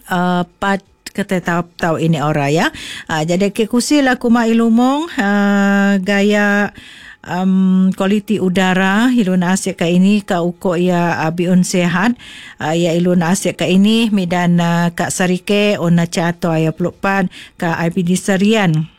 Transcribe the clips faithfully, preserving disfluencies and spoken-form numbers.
uh, pat kata tahu tahu ini ora ya. Uh, jadi ke kusi lah kuma ilumong uh, gaya um, kualiti udara ilun asyik ka ini ka uko ya uh, biun sehat uh, ya ilun asyik ka ini medan uh, ka sarike ona cato ya pelupan ka I P D Serian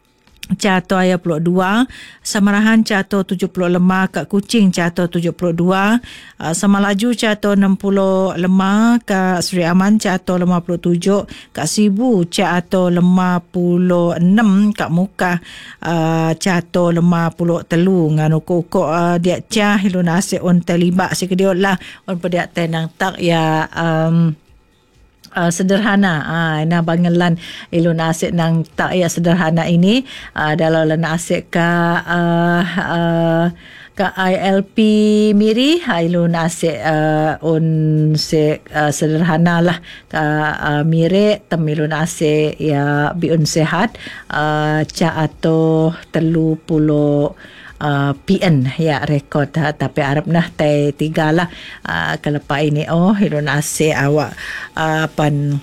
Cato ayah puluh dua, Samarahan Cato tujuh puluh lima, Kak Kucing Cato tujuh puluh dua, uh, Samalaju Cato enam puluh lima, Kak Seri Aman Cato lima puluh tujuh, Kak Sibu Cato lima puluh enam, Kak Muka uh, Cato lima puluh telu, nganu koko uh, dia cah ilun asyik on terlibat sekediot lah on pediak tenang tak ya um, Uh, sederhana uh, na bangelan ilun asyik nang tak ya sederhana ini uh, dalam lana asyik ka uh, uh, ka I L P miri ilun asyik uh, un se uh, sederhana lah ka uh, mire tem ilun asyik ya biun sehat uh, ca atau telu puluh Uh, P N ya rekod ha, tapi Arab nah tai tiga lah uh, kelepas ini oh ilun asyik awak uh, pan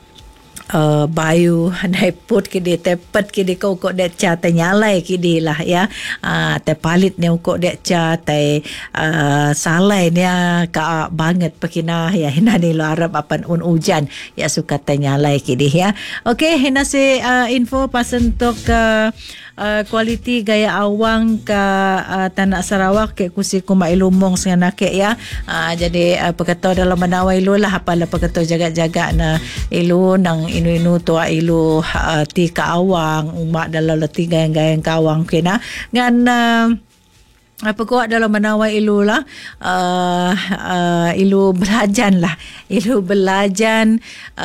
Uh, bayu nai put kidi tepet kidi kau kok dek ca te nyalai kidi lah ya uh, te palit ni kok dek ca te uh, salai ni ka banget pekina ya hina ni lo Arab apan un hujan ya suka te nyalai kidi ya. Okey hina si uh, info pas untuk uh, Uh, kualiti gaya awang ke uh, Tanah Sarawak ke kusi kuma ilumong sengan nakek ya. Uh, jadi uh, peketo dalam menawa ilu lah apalah peketo jaga-jaga na ilu nang inu-inu tua ilu uh, ti ka awang umak dalam leti gayang-gayang ka awang kena ngan uh, apa kuat dalam menawai ilu lah uh, uh, ilu belajan lah ilu belajan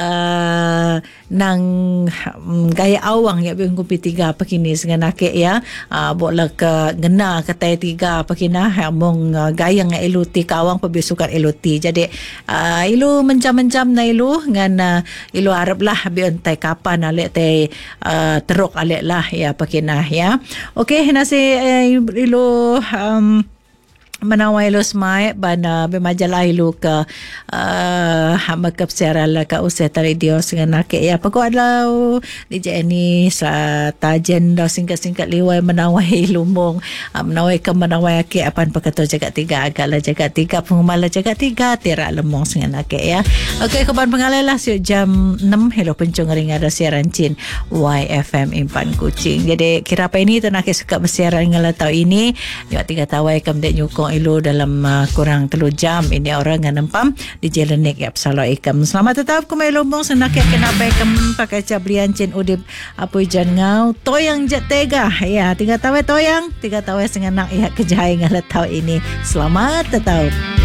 uh, nang um, gaya awang ya biung kupi tiga pakini sengan nakek ya uh, boleh ke gena kata tiga pakina mong uh, gayang ilu ti kawang pebisukan ilu ti jadi uh, ilu mencam-mencam na ilu ngan uh, ilu Arab lah biun tai kapan alek tai uh, teruk alek lah ya pakina ya. Okey nasi uh, ilu um, menawai lu smai bana bemajalah ilu ke uh, makap serala ka usai radio dengan nak ya pokok adalah D J ni sa tajen dah singkat-singkat liwai menawai lumong uh, menawai ke menawai ke apan pakato jaga tiga agaklah jaga tiga pengumala jaga tiga tirak lemong dengan nak ya. Okey kaban pengalalah siuk jam enam hello pencung ring ada siaran cin Y F M Impan Kucing. Jadi kira apa ini tu nak suka bersiaran ngala tau ini juga tiga tawai kam dek nyukong ilu dalam uh, kurang telu jam ini orang yang nempam di jalan nek ya Assalamualaikum. Selamat tetap kumai lumbung senak ya kenapa kem pakai cablian cin udip apa jan ngau toyang jet tega ya tiga tawe toyang tiga tawe senganak ya kejahai ngalat tahu ini. Selamat tetap.